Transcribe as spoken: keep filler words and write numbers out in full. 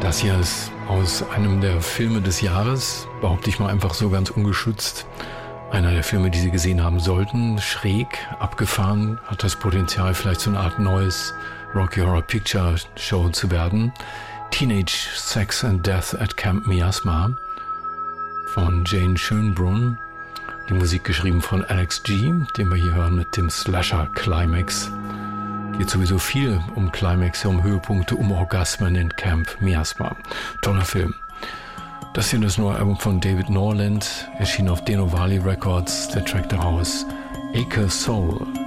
Das hier ist aus einem der Filme des Jahres, behaupte ich mal einfach so ganz ungeschützt. Einer der Filme, die Sie gesehen haben sollten. Schräg, abgefahren, hat das Potenzial, vielleicht so eine Art neues Rocky Horror Picture Show zu werden. Teenage Sex and Death at Camp Miasma von Jane Schönbrunn. Die Musik geschrieben von Alex G., den wir hier hören mit dem Slasher Climax. Geht sowieso viel um Climax, um Höhepunkte, um Orgasmen in Camp Miasma. Toller Film. Das hier ist das neue Album von David Norland, erschien auf Deno Valley Records, der Track daraus Acre Soul.